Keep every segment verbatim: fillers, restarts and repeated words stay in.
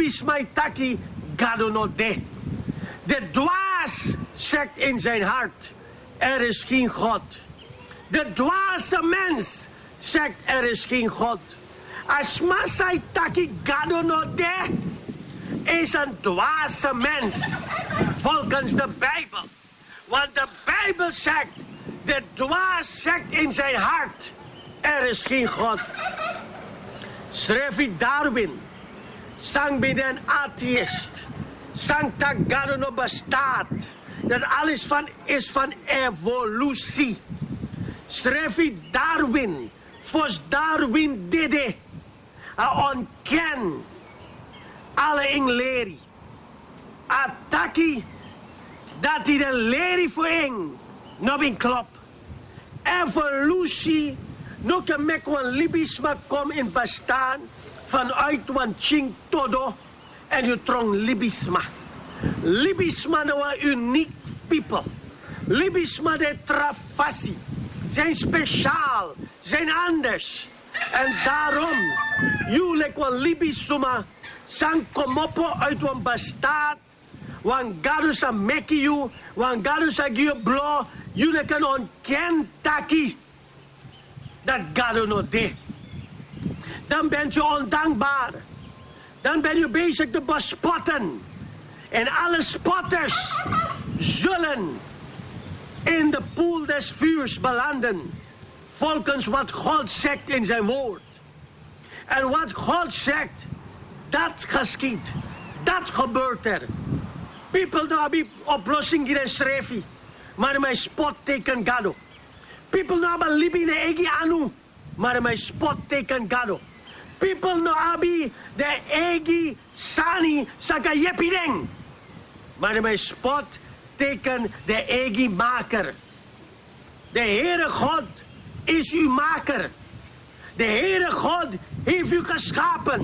libis mai taki gado no de. De dwaas zegt in zijn hart, er is geen God. De dwaze mens zegt, er is geen God. Als masai taki gado no de, is een dwaze mens, volgens de Bijbel. Want de Bijbel zegt, de dwaas zegt in zijn hart, er is geen God. Schreef Darwin, sang bij een atheïst, sang dat God no bestaat, dat alles van, is van evolutie. Schreef Darwin, volgens Darwin dede, hij ontken alle ingleri. Ataki, dat hij de lerie voor ing, nog in klop. Evolutie, nog een mekwan libisma kom in bestaan, vanuit wan ching todo, en je trong libisma. Libisma nou een uniek people. Libisma de trafassi, zijn speciaal, zijn anders. En daarom, jullie kwan libisma, sang komopo uit wan bestaan, wan gadu sa meki you, wan gadu sa giyo blo, jullie kan ontken taki. Dat gadu no de. Dan bent je ondankbaar. Dan ben je bezig te bespotten. En alle spotters zullen in de poel des vuurs belanden. Volgens wat God zegt in zijn woord. En wat God zegt, dat geschiet. Dat gebeurt er. People nou hebben oplossing hier en schreef. Maar mijn spot teken gado. People nou hebben libi ne egi anu. Maar mijn spot teken gado. People no abi de egi sani saka yepideng. Maar mijn spot teken de egi maker. De Heere God is uw maker. De Heere God heeft u geschapen.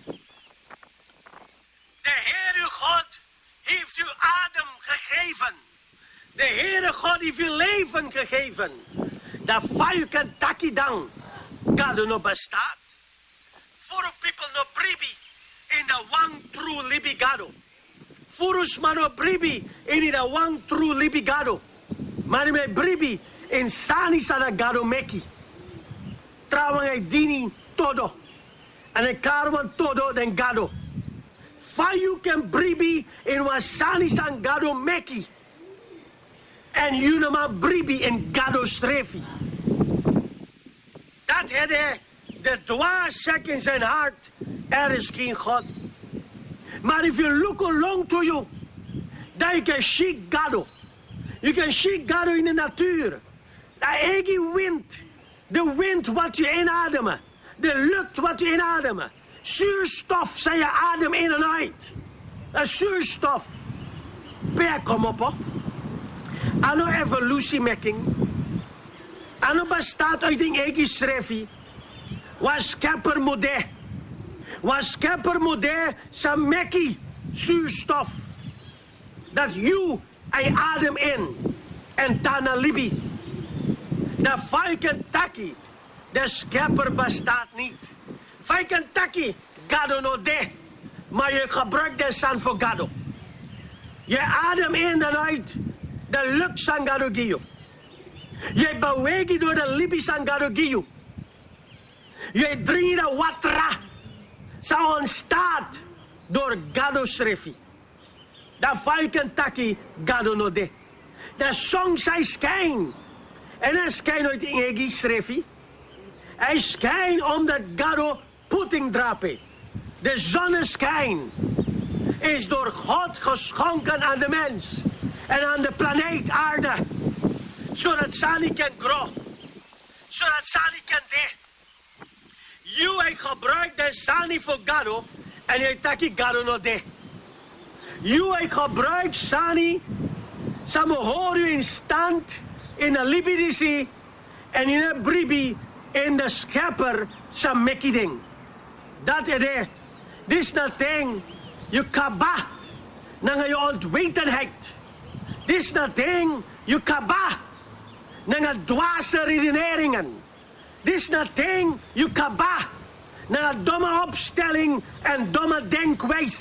De Heere God heeft u adem gegeven. De Heere God heeft u leven gegeven. Dat vuiken taki dan gado no bestaat. For people no bribi in the one true libi gado. Furus mano bribi in the one true libi gado. Mani me bribi in sani sana gado meki. Trouwens hij dini todo. En een karwan todo den gado. Fayu ken bribi in wasani san gado meki. En junama bribi in gado strefi. Dat het de dwaas zegt in zijn hart, er is geen God. Maar if you look along to you, then you can see God. You can see God in de natuur. De eigen wind, de wind wat je inademen, de lucht wat je inademen. Zuurstof zijn je adem in en uit. Dat is zuurstof. Per kom op, hoor. Ano evolutiemaking. Ano bestaat uit een eigen schrijfie. Was schepper modé. Was schepper modé sa mekkie zuurstof. Dat you en adem in. En tana libi. De feiken taki. De schepper bestaat niet. Feiken taki. Gado no de. Maar je gebruikt de san voor gado. Je adem in en uit. De lucht san gado giyo. Je beweegt door de libi san gado giyo. Je drinkt de water. Zou ontstaat door gado schrefi. Dat feiken taki gado no de. De zon zij schijn. En hij schijnt uit in egi schrefi. Hij schijnt omdat gado puting drape. De zonneschijn is door God geschonken aan de mens. En aan de planeet aarde. Zodat Sani kan groeien. Zodat Sani kan de. Je gebruikt de Sani voor gado. En je taki gado no de. Je gebruikt Sani. Samen hoor je in stand. In de libidisi. En in de bribi. In de schepper. Sam mekiding. Dat is het. Dit is dat ding. Je kaba. Nanga je ontwetenheid. Dit is dat ding. Je kaba. Nanga dwaze redeneringen. Dit is dat ding. Je kaba. Nanga domme opstelling. En domme denkwijze.